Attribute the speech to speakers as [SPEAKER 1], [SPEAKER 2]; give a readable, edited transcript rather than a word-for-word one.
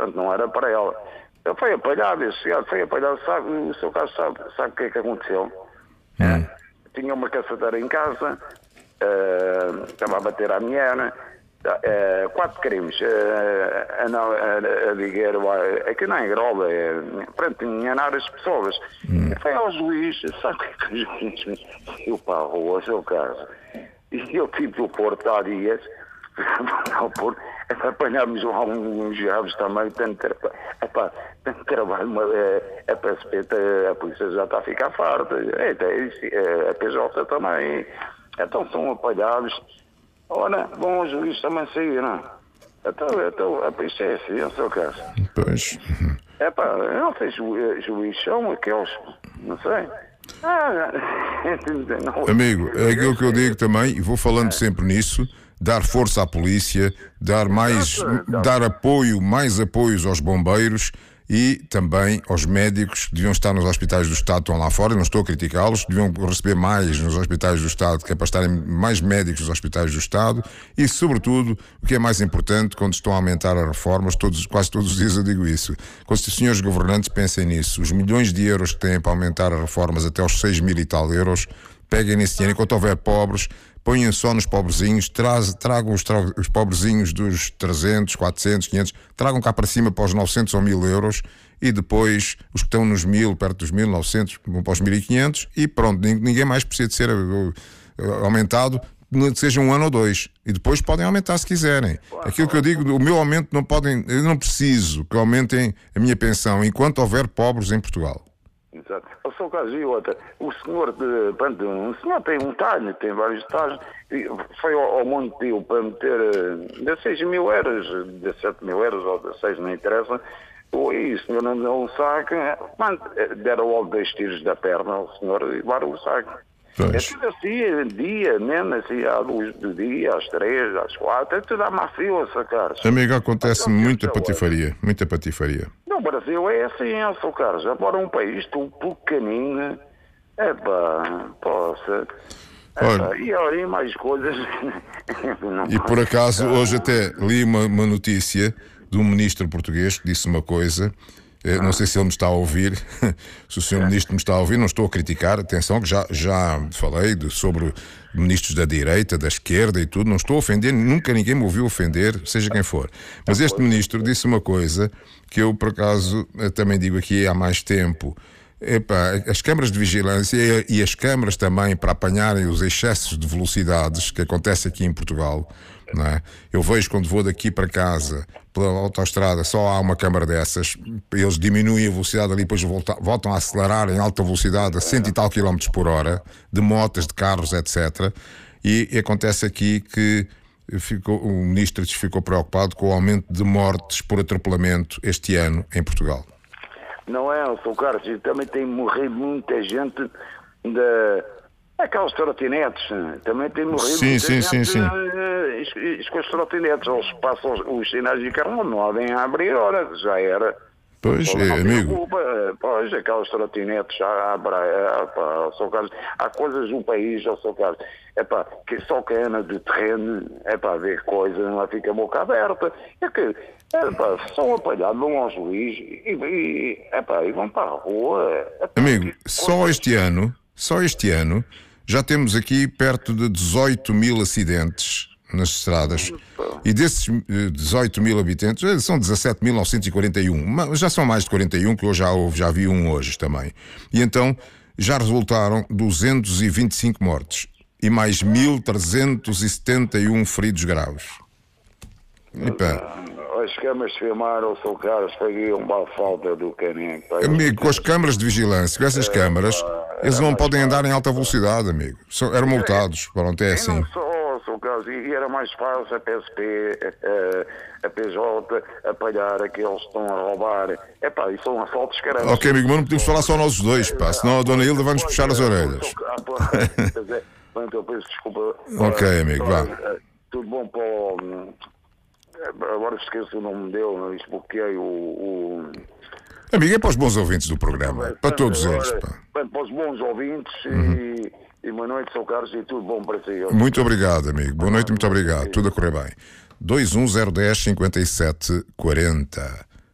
[SPEAKER 1] portanto não era para ela. Ele foi apalhado, esse senhor foi apalhado, sabe, o seu caso sabe o que é que aconteceu? Tinha uma caçadeira em casa, estava a bater à mulher, 4 crimes, a dizer, é que não é groba, pronto, enganar as pessoas. Foi ao juiz, sabe o que é que o juiz eu para a rua, seu caso, e eu tive o Porto há dias, apanhámos lá uns jabos também, tanto trabalho, a polícia já está a ficar farta, a PJ também, então são apalhados. Ora, vão os juízes também sair, não? Então, a polícia é assim, é o seu caso.
[SPEAKER 2] Pois.
[SPEAKER 1] Eu não sei juízes, são aqueles, não sei. Não.
[SPEAKER 2] Amigo, é aquilo que eu digo também, e vou falando sempre nisso, dar força à polícia, dar mais apoios aos bombeiros e também aos médicos que deviam estar nos hospitais do Estado, estão lá fora, não estou a criticá-los, deviam receber mais nos hospitais do Estado, que é para estarem mais médicos nos hospitais do Estado e, sobretudo, o que é mais importante, quando estão a aumentar as reformas, quase todos os dias eu digo isso, quando os senhores governantes pensem nisso, os milhões de euros que têm para aumentar as reformas até aos 6 mil e tal euros, peguem nesse dinheiro, enquanto houver pobres, ponham só nos pobrezinhos, tragam os pobrezinhos dos 300, 400, 500, tragam cá para cima para os 900 ou 1000 euros e depois os que estão nos 1000, perto dos 1900, vão para os 1500 e pronto, ninguém mais precisa de ser aumentado, seja um ano ou 2. E depois podem aumentar se quiserem. Aquilo que eu digo, o meu aumento não podem, eu não preciso que aumentem a minha pensão enquanto houver pobres em Portugal.
[SPEAKER 1] Exato. Eu sou caso e outra. O senhor tem um talho, tem vários talhos. Foi ao Monte para meter 16 mil euros, 17 mil euros ou 16, não interessa. E o senhor não deu um saco. Deram logo 2 tiros da perna ao senhor e levaram o saco.
[SPEAKER 2] Pois.
[SPEAKER 1] É tudo assim, dia mesmo, assim, à luz do dia, às 3, às 4, é tudo à mafiosa, Carlos.
[SPEAKER 2] Amigo, acontece muita patifaria, muita patifaria.
[SPEAKER 1] No Brasil é assim, seu Carlos. Agora um país tão pequenino, poça. E olha, mais coisas.
[SPEAKER 2] E por acaso, hoje até li uma notícia de um ministro português que disse uma coisa. Não sei se ele me está a ouvir, se o senhor ministro me está a ouvir, não estou a criticar, atenção que já falei sobre ministros da direita, da esquerda e tudo, não estou a ofender, nunca ninguém me ouviu ofender, seja quem for. Mas este ministro disse uma coisa que eu, por acaso, também digo aqui há mais tempo. As câmaras de vigilância e as câmaras também para apanharem os excessos de velocidades que acontece aqui em Portugal, não é? Eu vejo quando vou daqui para casa pela autoestrada, só há uma câmara dessas, eles diminuem a velocidade ali, depois voltam a acelerar em alta velocidade a 100 e tal quilómetros por hora, de motas, de carros, etc. E acontece aqui que o ministro ficou preocupado com o aumento de mortes por atropelamento este ano em Portugal.
[SPEAKER 1] Não é, Sr. Carlos, também tem morrido muita gente aquelas trotinetes, também tem morrido muita gente com as trotinetes, eles passam os sinais de carro, não devem abrir hora, já era.
[SPEAKER 2] Pois, amigo.
[SPEAKER 1] Pois, aquelas trotinetes, Sr. Carlos, há coisas no país, Sr. Carlos, que só que anda de terreno, ver coisas, não fica a boca aberta, são apalhados, vão ao juiz e vão para a rua.
[SPEAKER 2] Amigo, só este ano, já temos aqui perto de 18 mil acidentes nas estradas. E desses 18 mil habitantes, são 17.941. Mas já são mais de 41, que eu já vi um hoje também. E então, já resultaram 225 mortes. E mais 1.371 feridos graves.
[SPEAKER 1] As câmaras filmaram, Sr. Carlos, paguei uma falta do caminho.
[SPEAKER 2] Amigo, com as câmaras de vigilância, com essas câmaras, eles não podem andar em alta velocidade, amigo. Eram multados, pronto, é assim.
[SPEAKER 1] Não só, Sr. Carlos, e era mais fácil a PSP, a PJ, apalhar aqueles que estão a roubar. E são assaltos caras.
[SPEAKER 2] Ok, amigo, mas não podemos falar só nós dois, senão a Dona Hilda vai-nos puxar as orelhas.
[SPEAKER 1] Eu peço desculpa.
[SPEAKER 2] Ok, amigo, vá.
[SPEAKER 1] Tudo bom para o... Agora esqueço o nome dele, desbloqueei o...
[SPEAKER 2] Amigo, é para os bons ouvintes do programa, para todos eles.
[SPEAKER 1] Para os bons ouvintes e boa noite, Sr. Carlos, e tudo bom para si.
[SPEAKER 2] Muito obrigado, amigo. Boa noite e muito obrigado. Tudo a correr bem. 21010 5740.